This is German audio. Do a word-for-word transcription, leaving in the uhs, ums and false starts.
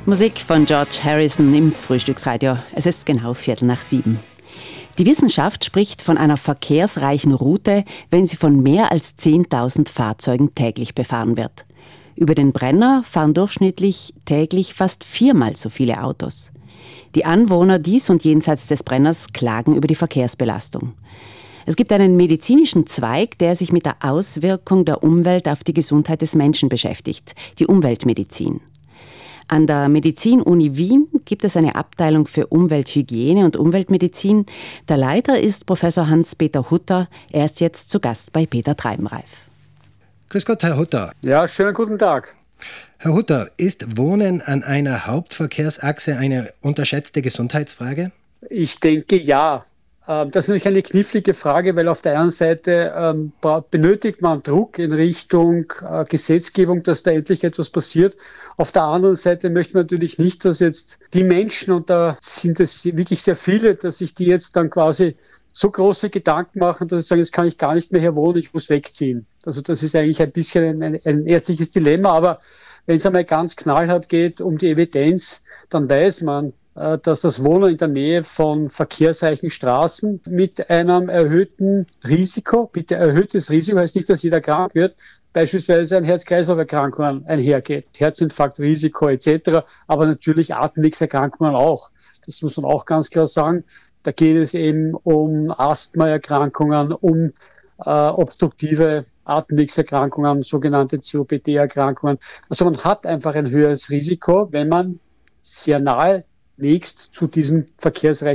Musik von George Harrison im Frühstücksradio. Es ist genau Viertel nach sieben. Die Wissenschaft spricht von einer verkehrsreichen Route, wenn sie von mehr als zehntausend Fahrzeugen täglich befahren wird. Über den Brenner fahren durchschnittlich täglich fast viermal so viele Autos. Die Anwohner dies und jenseits des Brenners klagen über die Verkehrsbelastung. Es gibt einen medizinischen Zweig, der sich mit der Auswirkung der Umwelt auf die Gesundheit des Menschen beschäftigt, die Umweltmedizin. An der Medizin-Uni Wien gibt es eine Abteilung für Umwelthygiene und Umweltmedizin. Der Leiter ist Professor Hans-Peter Hutter. Er ist jetzt zu Gast bei Peter Treibenreif. Grüß Gott, Herr Hutter. Ja, schönen guten Tag. Herr Hutter, ist Wohnen an einer Hauptverkehrsachse eine unterschätzte Gesundheitsfrage? Ich denke, ja. Das ist natürlich eine knifflige Frage, weil auf der einen Seite ähm, benötigt man Druck in Richtung äh, Gesetzgebung, dass da endlich etwas passiert. Auf der anderen Seite möchte man natürlich nicht, dass jetzt die Menschen, und da sind es wirklich sehr viele, dass sich die jetzt dann quasi so große Gedanken machen, dass sie sagen, jetzt kann ich gar nicht mehr hier wohnen, ich muss wegziehen. Also das ist eigentlich ein bisschen ein, ein ärztliches Dilemma, aber wenn es einmal ganz knallhart geht um die Evidenz, dann weiß man, dass das Wohnen in der Nähe von verkehrsreichen Straßen mit einem erhöhten Risiko, bitte erhöhtes Risiko, heißt nicht, dass jeder krank wird, beispielsweise an Herz-Kreislauf-Erkrankungen einhergeht, Herzinfarktrisiko et cetera, aber natürlich Atemwegserkrankungen auch. Das muss man auch ganz klar sagen. Da geht es eben um Asthmaerkrankungen, um äh, obstruktive Atemwegserkrankungen, sogenannte C O P D-Erkrankungen. Also man hat einfach ein höheres Risiko, wenn man sehr nahe nächst zu diesen verkehrsreichen